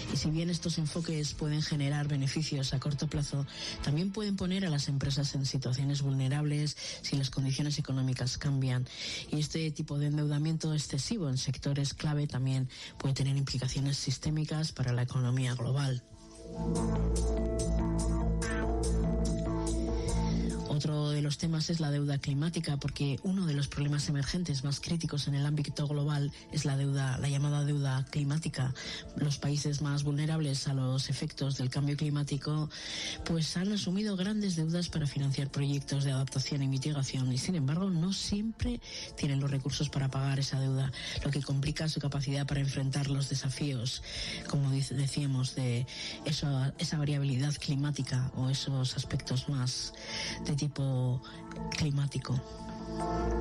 Y si bien estos enfoques pueden generar beneficios a corto plazo, también pueden poner a las empresas en situaciones vulnerables si las condiciones económicas cambian. Y este tipo de endeudamiento excesivo en sectores clave también puede tener implicaciones sistémicas para la economía global. Otro de los temas es la deuda climática, porque uno de los problemas emergentes más críticos en el ámbito global es la llamada deuda climática. Los países más vulnerables a los efectos del cambio climático pues han asumido grandes deudas para financiar proyectos de adaptación y mitigación, y sin embargo no siempre tienen los recursos para pagar esa deuda, lo que complica su capacidad para enfrentar los desafíos, como decíamos, de esa variabilidad climática o esos aspectos más de tipo climático.